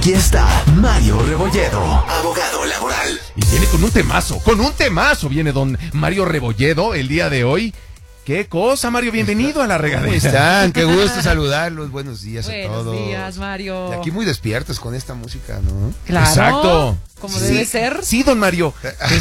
Aquí está Mario Rebolledo, abogado laboral. Y viene con un temazo viene don Mario Rebolledo el día de hoy. ¿Qué cosa, Mario? Bienvenido a La Regadera. ¿Cómo están? Qué gusto saludarlos. Buenos días a todos. Buenos días, Mario. Y aquí muy despiertos con esta música, ¿no? Claro. Exacto. Como debe ser. Sí, don Mario.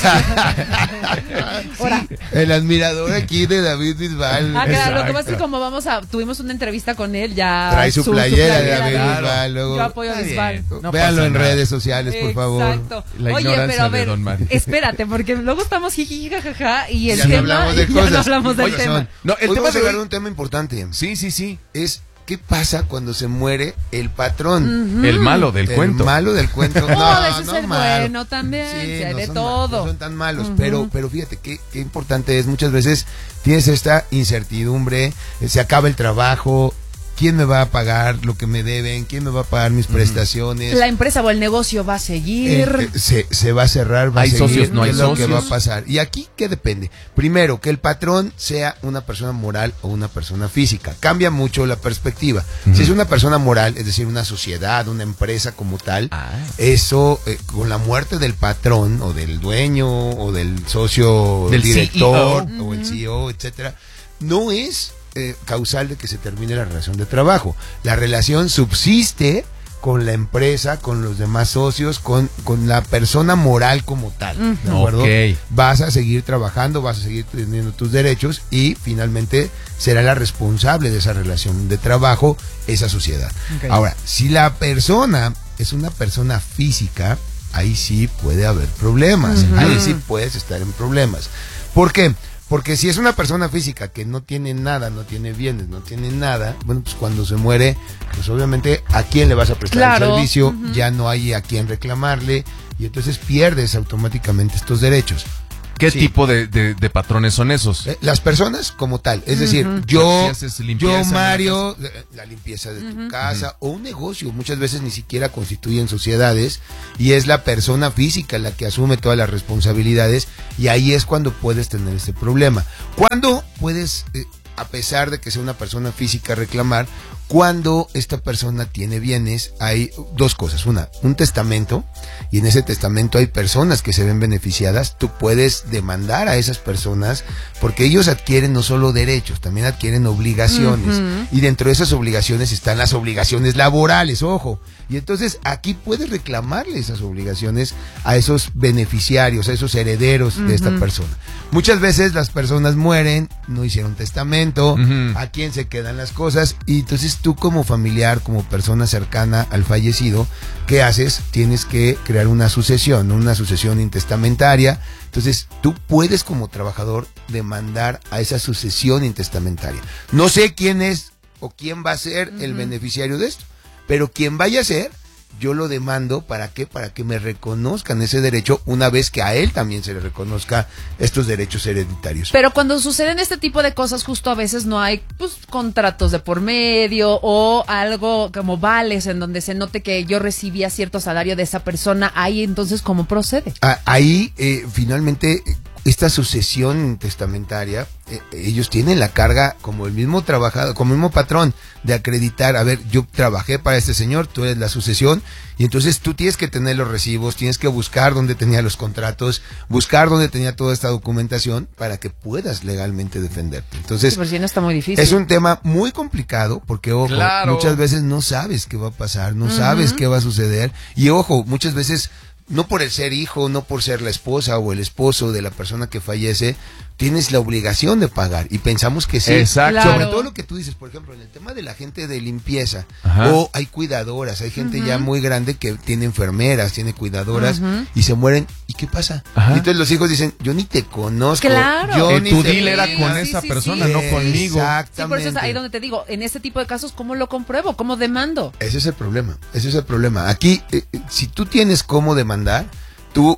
El admirador aquí de David Bisbal. Ah, claro, Exacto. lo que pasa es que como tuvimos una entrevista con él, ya... Trae su playera de David claro. Bisbal. Luego, Yo apoyo a Bisbal. No véanlo pasa en nada. redes sociales, por favor. Exacto. La Oye, ignorancia pero a de ver, don Mario. espérate, porque luego estamos jiji, jajaja, y el Ya no tema... hablamos de ya cosas. no hablamos del Oye, tema. No, el Hoy tema vamos a de hablar hoy... de un tema importante. Sí. Es, ¿qué pasa cuando se muere el patrón? El malo del cuento. El malo del cuento. Oh, ese es no el malo. bueno también, Sí, sí, hay no de son todo. no son tan malos, pero fíjate qué importante es. Muchas veces tienes esta incertidumbre, se acaba el trabajo, ¿quién me va a pagar lo que me deben? ¿Quién me va a pagar mis prestaciones? La empresa o el negocio va a seguir. Se va a cerrar, va Hay a seguir, socios, no ¿qué hay es lo que socios? va a pasar? Y aquí, ¿qué depende? Primero, que el patrón sea una persona moral o una persona física. Cambia mucho la perspectiva. Si es una persona moral, es decir, una sociedad, una empresa como tal, eso, con la muerte del patrón o del dueño o del socio, Del director CEO. o el CEO, etcétera, no es causal de que se termine la relación de trabajo. La relación subsiste con la empresa, con los demás socios, con la persona moral como tal, ¿de acuerdo? Ok. Vas a seguir trabajando, vas a seguir teniendo tus derechos y finalmente será la responsable de esa relación de trabajo esa sociedad. Ok. Ahora, si la persona es una persona física, ahí sí puede haber problemas, ahí sí puedes estar en problemas. ¿Por qué? Porque si es una persona física que no tiene nada, no tiene bienes, no tiene nada, bueno, pues cuando se muere, pues obviamente a quién le vas a prestar el Claro. servicio, ya no hay a quién reclamarle y entonces pierdes automáticamente estos derechos. ¿Qué Sí. tipo de patrones son esos? Las personas como tal, es decir, yo, Si haces limpieza en una Mario, la limpieza de tu casa o un negocio, muchas veces ni siquiera constituyen sociedades y es la persona física la que asume todas las responsabilidades y ahí es cuando puedes tener este problema. ¿Cuándo puedes, a pesar de que sea una persona física, reclamar? Cuando esta persona tiene bienes, hay dos cosas. Una, un testamento, y en ese testamento hay personas que se ven beneficiadas. Tú puedes demandar a esas personas porque ellos adquieren no solo derechos, también adquieren obligaciones. Y dentro de esas obligaciones están las obligaciones laborales, ojo. Y entonces aquí puedes reclamarle esas obligaciones a esos beneficiarios, a esos herederos de esta persona. Muchas veces las personas mueren, no hicieron testamento, a quién se quedan las cosas, y entonces tú como familiar, como persona cercana al fallecido, ¿qué haces? Tienes que crear una sucesión intestamentaria. Entonces tú puedes como trabajador demandar a esa sucesión intestamentaria. No sé quién es o quién va a ser el beneficiario de esto, pero quien vaya a ser, yo lo demando, ¿para qué? Para que me reconozcan ese derecho una vez que a él también se le reconozca estos derechos hereditarios. Pero cuando suceden este tipo de cosas, justo a veces no hay pues contratos de por medio o algo como vales en donde se note que yo recibía cierto salario de esa persona. Ahí entonces, ¿cómo procede? Ahí finalmente esta sucesión testamentaria, ellos tienen la carga como el mismo trabajador, como el mismo patrón, de acreditar, a ver, yo trabajé para este señor, tú eres la sucesión, y entonces tú tienes que tener los recibos, tienes que buscar dónde tenía los contratos, buscar dónde tenía toda esta documentación para que puedas legalmente defenderte. Entonces, Sí, por si no está muy difícil. es un tema muy complicado porque, ojo, Claro. muchas veces no sabes qué va a pasar, no sabes qué va a suceder, y ojo, muchas veces no por el ser hijo, no por ser la esposa o el esposo de la persona que fallece, tienes la obligación de pagar. Y pensamos que sí. Exacto. Claro. Sobre todo lo que tú dices, por ejemplo, en el tema de la gente de limpieza, Ajá. o hay cuidadoras, hay gente ya muy grande que tiene enfermeras, tiene cuidadoras, y se mueren. ¿Y qué pasa? Ajá. Y entonces los hijos dicen, yo ni te conozco. Claro. Yo Tu ni te deal era conozco". con Sí, esa sí, persona, sí. no conmigo. Sí, por Exactamente. eso es ahí donde te digo, en este tipo de casos, ¿cómo lo compruebo? ¿Cómo demando? Ese es el problema. Aquí, si tú tienes cómo demandar, tú,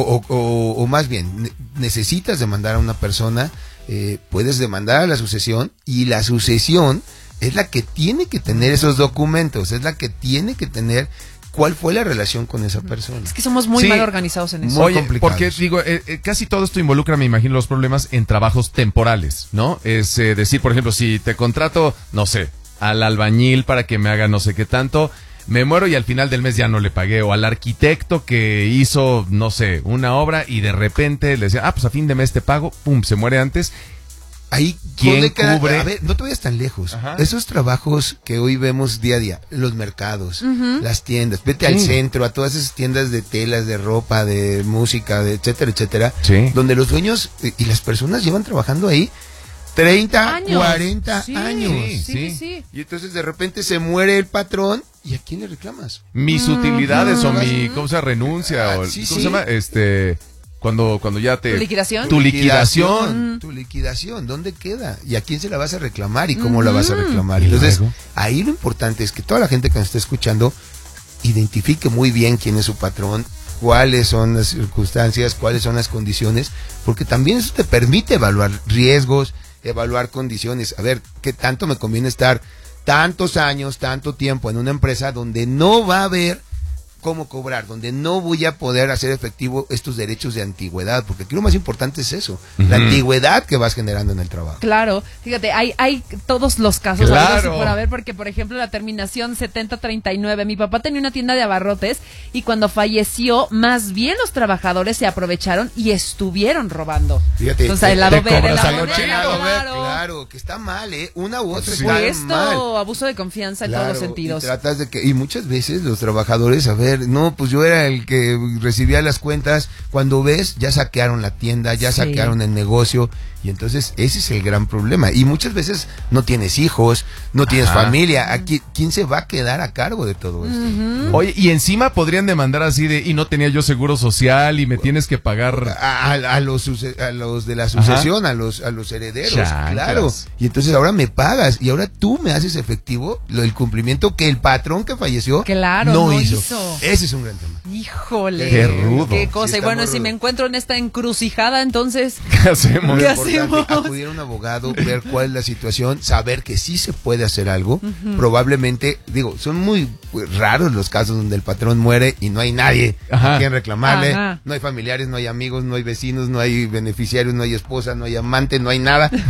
o más bien, necesitas demandar a una persona, puedes demandar a la sucesión, y la sucesión es la que tiene que tener esos documentos, es la que tiene que tener cuál fue la relación con esa persona. Es que somos muy Sí. mal organizados en eso. Muy Oye, complicados. porque digo, casi todo esto involucra, me imagino, los problemas en trabajos temporales, ¿no? Es decir, por ejemplo, si te contrato, no sé, al albañil para que me haga no sé qué tanto, me muero y al final del mes ya no le pagué, o al arquitecto que hizo, no sé, una obra y de repente le decía, pues a fin de mes te pago, pum, se muere antes. Ahí, ¿quién cubre? A ver, no te vayas tan lejos. Ajá. Esos trabajos que hoy vemos día a día, los mercados, las tiendas, vete al centro, a todas esas tiendas de telas, de ropa, de música, de etcétera, etcétera, Sí. donde los dueños y las personas llevan trabajando ahí 30, Años. 40 Sí, años. Sí. Y entonces de repente se muere el patrón, ¿y a quién le reclamas? Mis utilidades o mi, ¿cómo se llama? Renuncia, o, Sí, ¿cómo sí. se llama? Cuando ya te... ¿Tu liquidación? Tu liquidación. Tu liquidación, ¿dónde queda? ¿Y a quién se la vas a reclamar y cómo la vas a reclamar? Entonces, luego? ahí lo importante es que toda la gente que nos está escuchando identifique muy bien quién es su patrón, cuáles son las circunstancias, cuáles son las condiciones, porque también eso te permite evaluar riesgos, evaluar condiciones. A ver, ¿qué tanto me conviene estar tantos años, tanto tiempo en una empresa donde no va a haber cómo cobrar, donde no voy a poder hacer efectivo estos derechos de antigüedad? Porque aquí lo más importante es eso, la antigüedad que vas generando en el trabajo. Claro, fíjate, hay todos los casos Claro. habidos y por haber, porque por ejemplo la terminación 7039, mi papá tenía una tienda de abarrotes y cuando falleció, más bien los trabajadores se aprovecharon y estuvieron robando. Fíjate, Entonces el lado te B de cobras la algo moneda, chido, claro, que está mal, una u otra Sí. está Puesto, mal. abuso de confianza en Claro, todos los sentidos. Y tratas de que, y muchas veces los trabajadores, a ver, no, pues yo era el que recibía las cuentas, cuando ves, ya saquearon la tienda, ya Sí. saquearon el negocio, y entonces ese es el gran problema. Y muchas veces no tienes hijos, no tienes Ajá. familia, aquí, ¿quién se va a quedar a cargo de todo esto? Oye, y encima podrían demandar así de, y no tenía yo seguro social y me tienes que pagar... A los de la sucesión, a los herederos, Chanclas. claro. Y entonces ahora me pagas y ahora tú me haces efectivo el cumplimiento que el patrón que falleció Claro, no no hizo. hizo. Ese es un gran tema. Híjole, Qué rudo. qué cosa. Sí, y está bueno, muy si rudo. me encuentro en esta encrucijada, entonces, ¿Qué hacemos? ¿Qué Importante, hacemos? acudir a un abogado, ver cuál es la situación, saber que sí se puede hacer algo. Probablemente, digo, son muy raros los casos donde el patrón muere y no hay nadie Ajá. a quien reclamarle. Ajá. No hay familiares, no hay amigos, no hay vecinos, no hay beneficiarios, no hay esposa, no hay amante, no hay nada.